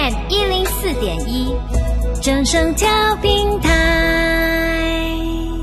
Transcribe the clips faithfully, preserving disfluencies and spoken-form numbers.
M 一零四点一，正声调频台。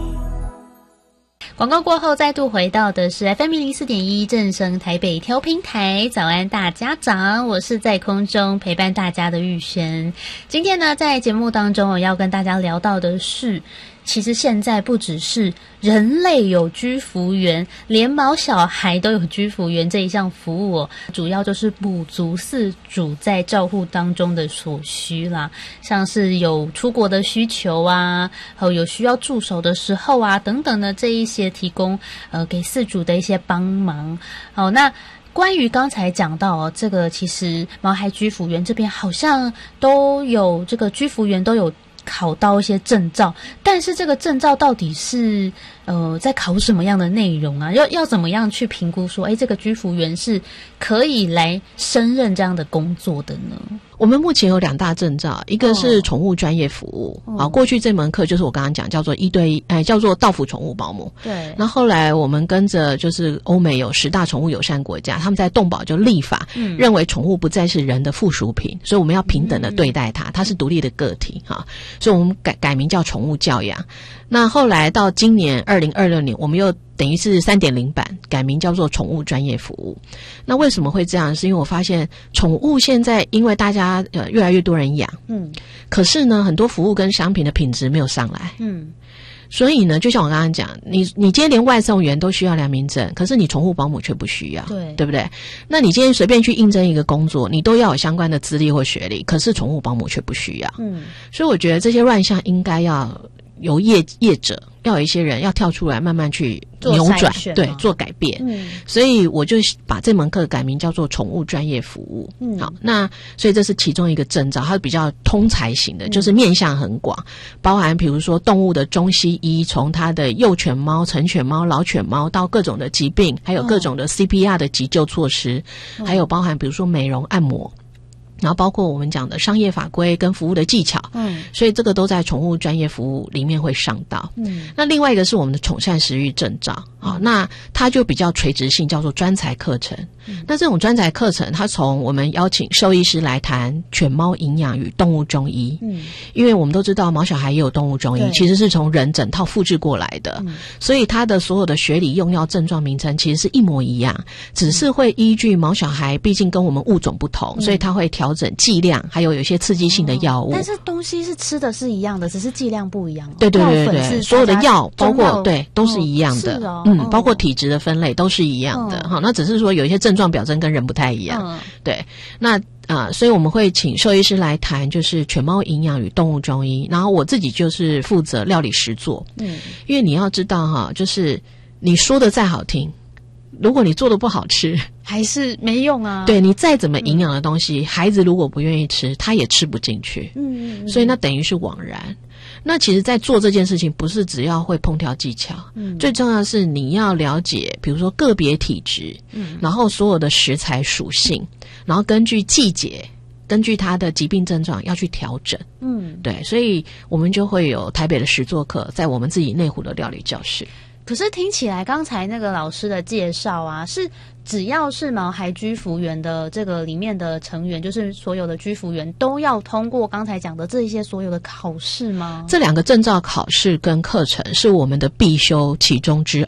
广告过后，再度回到的是 F M 一零四点一正声台北调频台。早安大家长，我是在空中陪伴大家的玉璇。今天呢，在节目当中我要跟大家聊到的是，其实现在不只是人类有居服员，连毛小孩都有居服员这一项服务哦，主要就是补足饲主在照护当中的所需啦，像是有出国的需求啊，还有有需要助手的时候啊等等的这一些提供呃给饲主的一些帮忙。好，那关于刚才讲到哦，这个其实毛孩居服员这边好像都有这个居服员都有考到一些证照，但是这个证照到底是呃在考什么样的内容啊？要要怎么样去评估说，哎，这个居服员是可以来胜任这样的工作的呢？ 我们目前有两大证照，一个是宠物专业服务，啊、哦，过去这门课就是我刚刚讲叫做一对一，哎，叫做到府宠物保姆。 对。 那后来我们跟着就是欧美有十大宠物友善国家，他们在动保就立法，嗯、认为宠物不再是人的附属品，所以我们要平等的对待它，它是独立的个体哈，所以我们改改名叫宠物教养。那后来到今年二零二六年，我们又等于是 三点零 版改名叫做宠物专业服务。那为什么会这样？是因为我发现宠物现在因为大家呃越来越多人养，嗯，可是呢很多服务跟商品的品质没有上来，嗯，所以呢就像我刚刚讲，你你今天连外送员都需要良民证，可是你宠物保姆却不需要，对对不对？那你今天随便去应征一个工作，你都要有相关的资历或学历，可是宠物保姆却不需要，嗯，所以我觉得这些乱象应该要由业业者，要有一些人要跳出来慢慢去扭转，对，做改变。嗯，所以我就把这门课改名叫做宠物专业服务。嗯，好，那所以这是其中一个证照，它是比较通才型的，就是面向很广，包含比如说动物的中西医，从它的幼犬猫、成犬猫、老犬猫到各种的疾病，还有各种的 C P R 的急救措施，嗯、还有包含比如说美容按摩。然后包括我们讲的商业法规跟服务的技巧，嗯，所以这个都在宠物专业服务里面会上到。嗯，那另外一个是我们的宠善食育证照，好、嗯，那它就比较垂直性，叫做专才课程。嗯，那这种专才课程，它从我们邀请兽医师来谈犬猫营养与动物中医，嗯，因为我们都知道毛小孩也有动物中医，其实是从人整套复制过来的，嗯，所以它的所有的学理用药症状名称其实是一模一样，只是会依据毛小孩毕竟跟我们物种不同，嗯，所以它会调调整剂量，还有有些刺激性的药物， 哦，但是东西是吃的是一样的，只是剂量不一样，哦。 对对对对对，所有的药包括对都是一样的， 哦， 嗯， 哦， 包括体质的分类都是一样的，哈，哦，那只是说有一些症状表征跟人不太一样，哦，对，那啊，呃，所以我们会请兽医师来谈，就是犬猫营养与动物中医，然后我自己就是负责料理实作，嗯，因为你要知道哈，就是你说的再好听，如果你做的不好吃， 还是没用啊。 对，你再怎么营养的东西，嗯，孩子如果不愿意吃，他也吃不进去。嗯，所以那等于是枉然。那其实在做这件事情，不是只要会烹调技巧，嗯，最重要的是你要了解，比如说个别体质，嗯，然后所有的食材属性，然后根据季节，根据他的疾病症状要去调整。嗯，对，所以我们就会有台北的实作课，在我们自己内湖的料理教室。 可是听起来刚才那个老师的介绍啊，是只要是毛孩居服员的这个里面的成员，就是所有的居服员都要通过刚才讲的这一些所有的考试吗？ 这两个证照考试跟课程是我们的必修其中之